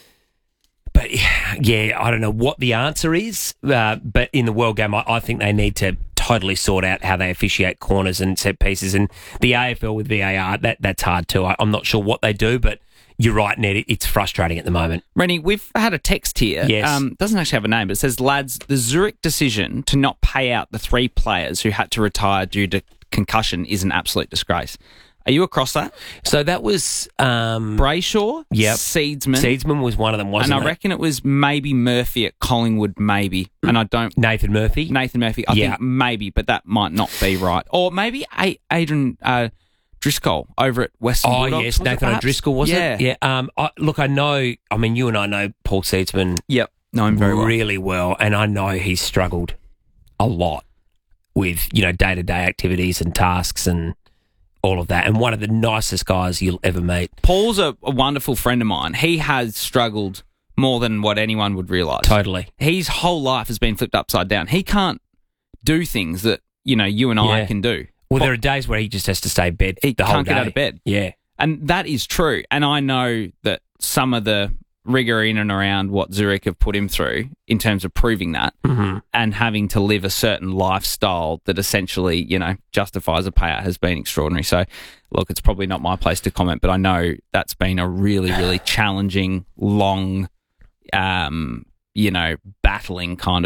but yeah, I don't know what the answer is. Uh, but in the world game, I, I think they need to totally sort out how they officiate corners and set pieces. And the A F L with V A R, that that's hard too. I, I'm not sure what they do, but you're right, Ned. It, it's frustrating at the moment. Rennie, we've had a text here. Yes. Um, doesn't actually have a name, but it says, lads, the Zurich decision to not pay out the three players who had to retire due to concussion is an absolute disgrace. Are you across that? So that was um, Brayshaw, Yep. Seedsman. Seedsman was one of them, wasn't and I it? reckon it was maybe Murphy at Collingwood, maybe. And I don't... Nathan Murphy? Nathan Murphy. I Yeah. think maybe, but that might not be right. Or maybe A- Adrian uh, Driscoll over at Western Oh, Bulldogs. yes, was it Nathan perhaps? O'Driscoll, was yeah. it? Yeah. Um, I, look, I know, I mean, you and I know Paul Seedsman Yep, know him very well. really well, and I know he's struggled a lot with, you know, day-to-day activities and tasks and all of that, and one of the nicest guys you'll ever meet. Paul's a, a wonderful friend of mine. He has struggled more than what anyone would realise. Totally. His whole life has been flipped upside down. He can't do things that, you know, you and I Yeah. can do. Well, there are days where he just has to stay in bed He the whole can't day. get out of bed. Yeah. And that is true. And I know that some of the rigour in and around what Zurich have put him through in terms of proving that Mm-hmm. and having to live a certain lifestyle that essentially, you know, justifies a payout has been extraordinary. So, look, it's probably not my place to comment, but I know that's been a really, really challenging, long, um, you know, battling kind of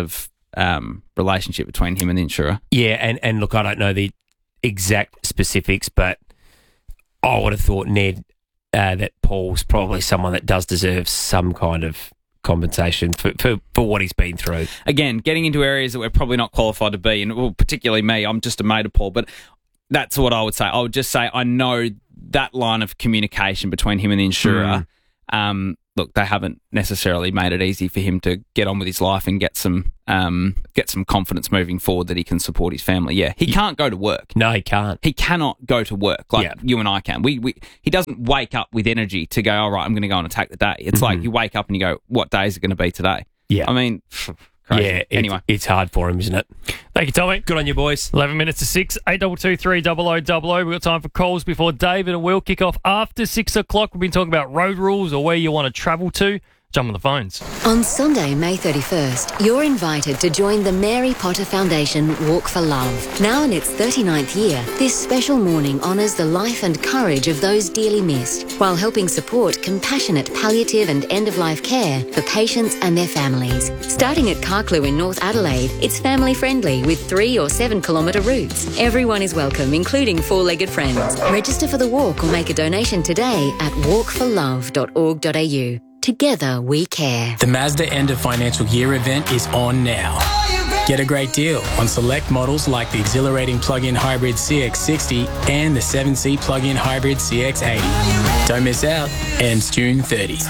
um, relationship between him and the insurer. Yeah, and, and look, I don't know the exact specifics, but I would have thought, Ned, uh, that Paul's probably someone that does deserve some kind of compensation for, for, for what he's been through. Again, getting into areas that we're probably not qualified to be, and well, particularly me, I'm just a mate of Paul, but that's what I would say. I would just say I know that line of communication between him and the insurer, mm. um, look, they haven't necessarily made it easy for him to get on with his life and get some um, get some confidence moving forward that he can support his family. Yeah, he can't go to work. No, he can't. He cannot go to work like yeah. you and I can. We, we He doesn't wake up with energy to go, all right, I'm going to go and attack the day. It's mm-hmm. like you wake up and you go, what day is it going to be today? Yeah. I mean... Crazy. Yeah, anyway, it, it's hard for him, isn't it? Thank you, Tommy. Good on you, boys. eleven minutes to six, eight two two three double oh double oh. We've got time for calls before David and Will kick off after six o'clock. We've been talking about road rules or where you want to travel to. Jump on the phones. On Sunday, May thirty-first, you're invited to join the Mary Potter Foundation Walk for Love. Now in its thirty-ninth year, this special morning honours the life and courage of those dearly missed, while helping support compassionate palliative and end-of-life care for patients and their families. Starting at Carclew in North Adelaide, it's family-friendly with three or seven kilometre routes. Everyone is welcome, including four-legged friends. Register for the walk or make a donation today at walk for love dot org dot a u. Together we care. The Mazda End of Financial Year event is on now. Get a great deal on select models like the exhilarating plug-in hybrid C X sixty and the seven seat plug-in hybrid C X eighty. Don't miss out. Ends June thirtieth.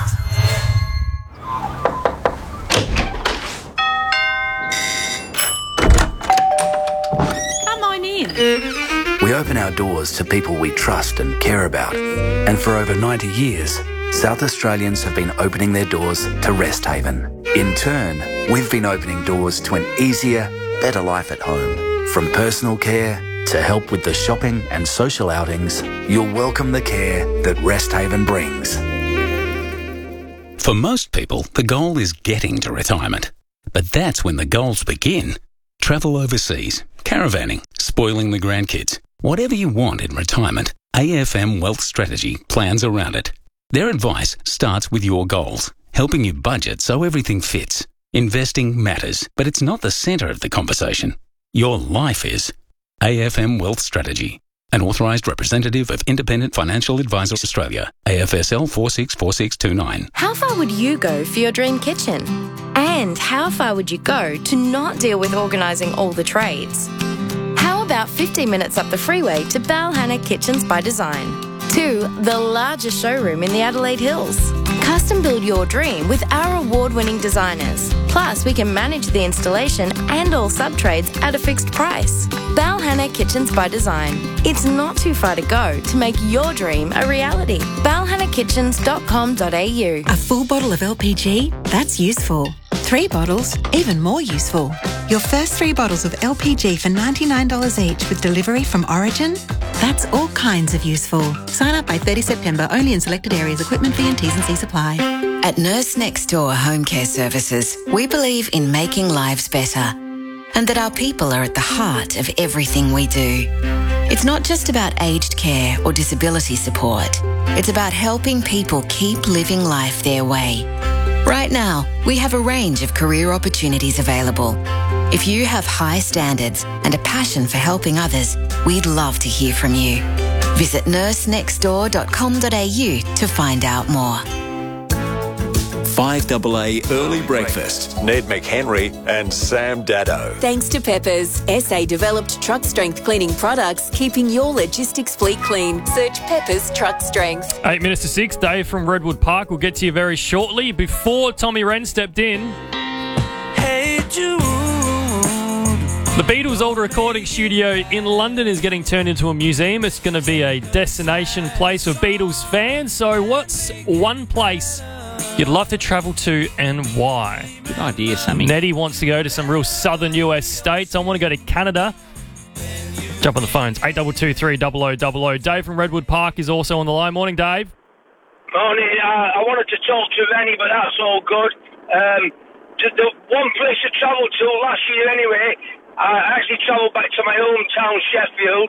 Come on in. We open our doors to people we trust and care about. And for over ninety years, South Australians have been opening their doors to Rest Haven. In turn, we've been opening doors to an easier, better life at home. From personal care to help with the shopping and social outings, you'll welcome the care that Rest Haven brings. For most people, the goal is getting to retirement. But that's when the goals begin. Travel overseas, caravanning, spoiling the grandkids. Whatever you want in retirement, A F M Wealth Strategy plans around it. Their advice starts with your goals, helping you budget so everything fits. Investing matters, but it's not the centre of the conversation. Your life is. A F M Wealth Strategy, an authorised representative of Independent Financial Advisors Australia, A F S L four six four six two nine. How far would you go for your dream kitchen? And how far would you go to not deal with organising all the trades? How about fifteen minutes up the freeway to Balhanna Kitchens by Design? To the largest showroom in the Adelaide Hills. Custom build your dream with our award-winning designers. Plus, we can manage the installation and all sub-trades at a fixed price. Balhanna Kitchens by Design. It's not too far to go to make your dream a reality. balhanna kitchens dot com dot a u. A full bottle of L P G? That's useful. Three bottles? Even more useful. Your first three bottles of L P G for ninety-nine dollars each with delivery from Origin? That's all kinds of useful. Sign up by thirtieth September, only in selected areas. Equipment fee and T's and C's apply. At Nurse Next Door Home Care Services, we believe in making lives better and that our people are at the heart of everything we do. It's not just about aged care or disability support. It's about helping people keep living life their way. Right now, we have a range of career opportunities available. If you have high standards and a passion for helping others, we'd love to hear from you. Visit nurse next door dot com dot a u to find out more. five A A Early Breakfast. Ned McHenry and Sam Daddo. Thanks to Peppers, S A-developed truck strength cleaning products, keeping your logistics fleet clean. Search Peppers Truck Strength. Eight minutes to six. Dave from Redwood Park will get to you very shortly. Before Tommy Wren stepped in, Hey Jude. The Beatles' old recording studio in London is getting turned into a museum. It's going to be a destination place for Beatles fans. So what's one place you'd love to travel to and why? Good idea, Sammy. Nettie wants to go to some real southern U S states. I want to go to Canada. Jump on the phones, eight two two three double oh double oh. Dave from Redwood Park is also on the line. Morning, Dave. Morning. Uh, I wanted to talk to Rennie, but that's all good. Um, the, the one place I travelled to last year anyway, I actually travelled back to my hometown, Sheffield,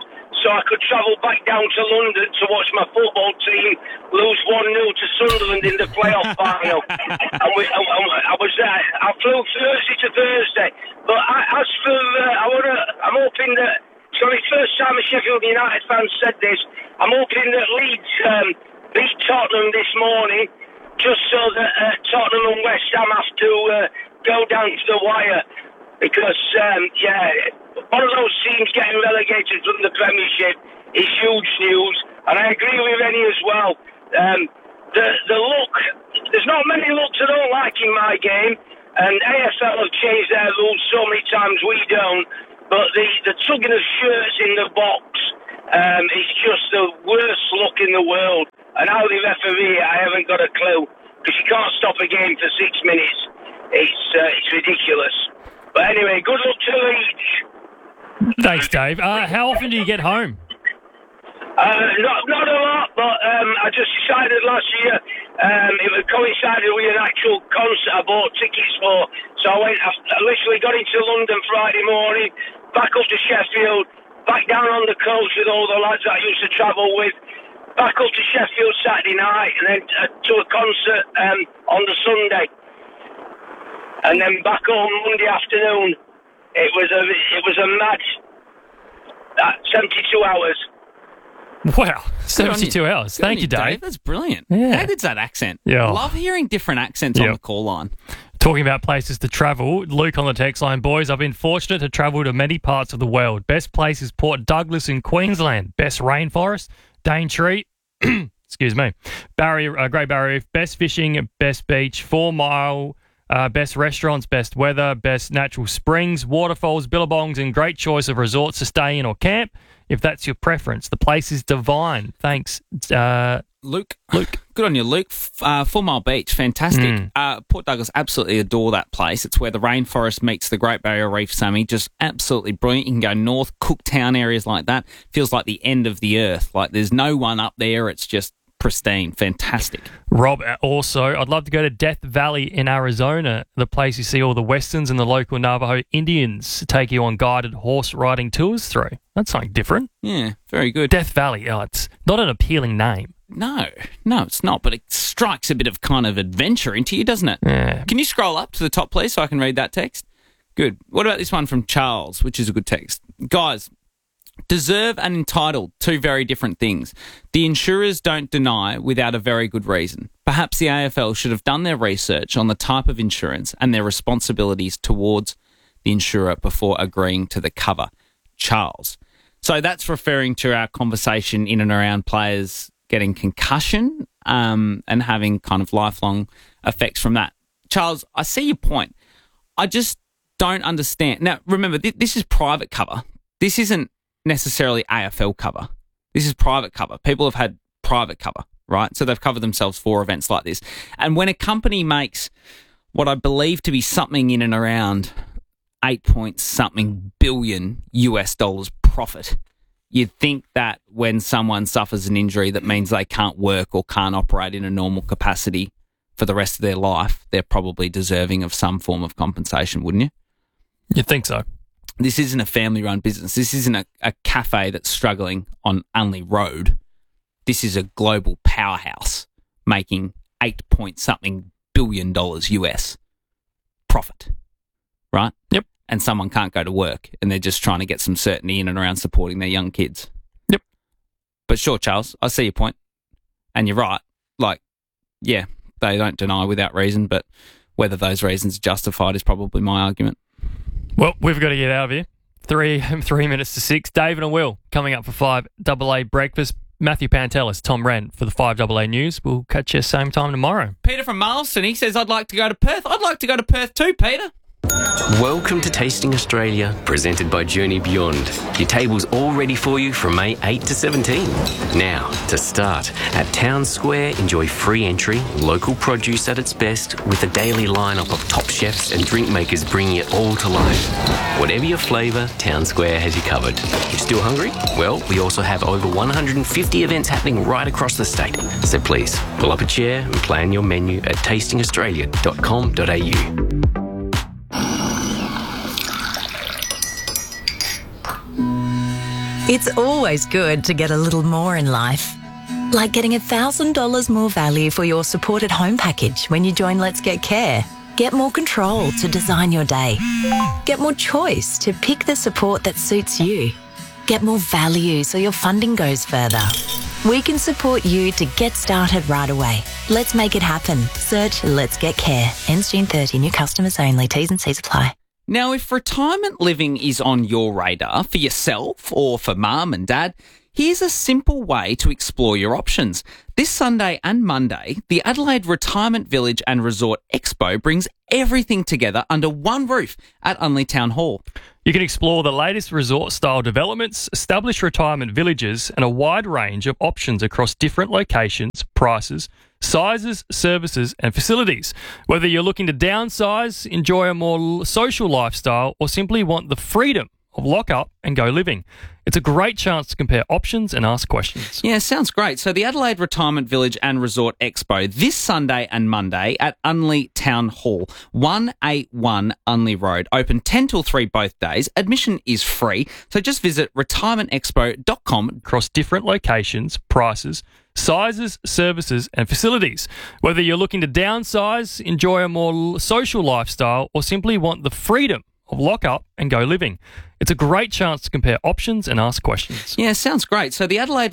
so I could travel back down to London to watch my football team lose one nil to Sunderland in the playoff final. And we, I, I was there. I flew Thursday to Thursday. But I, as for, uh, I wanna, I'm hoping that, it's the first time a Sheffield United fan said this, I'm hoping that Leeds um, beat Tottenham this morning, just so that uh, Tottenham and West Ham have to uh, go down to the wire. Because, um, yeah, one of those teams getting relegated from the Premiership is huge news. And I agree with Rennie as well. Um, the the look, there's not many looks I don't like in my game. And A F L have changed their rules so many times, we don't. But the, the tugging of shirts in the box um, is just the worst look in the world. And how they referee, I haven't got a clue. Because you can't stop a game for six minutes. It's, uh, it's ridiculous. But anyway, good luck to Leeds. Thanks, Dave. Uh, how often do you get home? Uh, not, not a lot, but um, I just decided last year um, it would coincided with an actual concert I bought tickets for. So I went, I literally got into London Friday morning, back up to Sheffield, back down on the coast with all the lads that I used to travel with, back up to Sheffield Saturday night, and then uh, to a concert um, on the Sunday. And then back home Monday afternoon. It was a it was a mad uh, seventy-two hours. Wow, seventy-two hours. Thank you, Dave. Dave. That's brilliant. Yeah. How good's that accent? Yeah. Love hearing different accents Yep. on the call line. Talking about places to travel, Luke on the text line, boys, I've been fortunate to travel to many parts of the world. Best place is Port Douglas in Queensland. Best rainforest, Daintree, excuse me, Barrier, uh, Great Barrier Reef. Best fishing, best beach, four mile. Uh, best restaurants, best weather, best natural springs, waterfalls, billabongs, and great choice of resorts to stay in or camp. If that's your preference, the place is divine. Thanks, uh, Luke. Luke, good on you, Luke. F- Uh, Four Mile Beach, fantastic. Mm. Uh, Port Douglas, absolutely adore that place. It's where the rainforest meets the Great Barrier Reef, Sammy. Just absolutely brilliant. You can go north, Cooktown areas like that. Feels like the end of the earth. Like there's no one up there. It's just pristine, fantastic. Rob, also, I'd love to go to Death Valley in Arizona, the place you see all the Westerns and the local Navajo Indians take you on guided horse riding tours through. That's something different. Yeah, very good. Death Valley, oh, it's not an appealing name. No, no, it's not, but it strikes a bit of kind of adventure into you, doesn't it? Yeah. Can you scroll up to the top, please, so I can read that text? Good. What about this one from Charles, which is a good text? Guys, deserve and entitled, two very different things. The insurers don't deny without a very good reason. Perhaps the A F L should have done their research on the type of insurance and their responsibilities towards the insurer before agreeing to the cover. Charles. So that's referring to our conversation in and around players getting concussion um, and having kind of lifelong effects from that. Charles, I see your point. I just don't understand. Now, remember, th- this is private cover. This isn't necessarily A F L cover. This is private cover. People have had private cover, right? So they've covered themselves for events like this. And when a company makes what I believe to be something in and around eight point something billion U S dollars profit, you'd think that when someone suffers an injury that means they can't work or can't operate in a normal capacity for the rest of their life, they're probably deserving of some form of compensation, wouldn't you? You'd think so. This isn't a family-run business. This isn't a, a cafe that's struggling on Unley Road. This is a global powerhouse making eight point something billion dollars U S profit, right? Yep. And someone can't go to work and they're just trying to get some certainty in and around supporting their young kids. Yep. But sure, Charles, I see your point. And you're right. Like, yeah, they don't deny without reason, but whether those reasons are justified is probably my argument. Well, we've got to get out of here. Three three minutes to six. David and Will coming up for five double A breakfast. Matthew Pantelis, Tom Wren for the five double A news. We'll catch you same time tomorrow. Peter from Marlston, he says, I'd like to go to Perth. I'd like to go to Perth too, Peter. Welcome to Tasting Australia, presented by Journey Beyond. Your table's all ready for you from May eighth to seventeenth. Now, to start, at Town Square, enjoy free entry, local produce at its best, with a daily lineup of top chefs and drink makers bringing it all to life. Whatever your flavour, Town Square has you covered. You still hungry? Well, we also have over one hundred fifty events happening right across the state. So please, pull up a chair and plan your menu at tasting australia dot com dot a u. It's always good to get a little more in life. Like getting one thousand dollars more value for your supported home package when you join Let's Get Care. Get more control to design your day. Get more choice to pick the support that suits you. Get more value so your funding goes further. We can support you to get started right away. Let's make it happen. Search Let's Get Care. Ends June thirtieth. New customers only. T's and C's apply. Now, if retirement living is on your radar for yourself or for mum and dad, here's a simple way to explore your options. This Sunday and Monday, the Adelaide Retirement Village and Resort Expo brings everything together under one roof at Unley Town Hall. You can explore the latest resort-style developments, established retirement villages, and a wide range of options across different locations, prices, sizes, services, and facilities. Whether you're looking to downsize, enjoy a more social lifestyle, or simply want the freedom of lock up and go living, it's a great chance to compare options and ask questions. Yeah, sounds great. So the Adelaide Retirement Village and Resort Expo this Sunday and Monday at Unley Town Hall, one eighty-one Unley Road. Open ten till three both days. Admission is free. So just visit retirement expo dot com. Across different locations, prices, sizes, services, and facilities. Whether you're looking to downsize, enjoy a more social lifestyle, or simply want the freedom of lock up and go living, it's a great chance to compare options and ask questions. Yeah, sounds great. So the Adelaide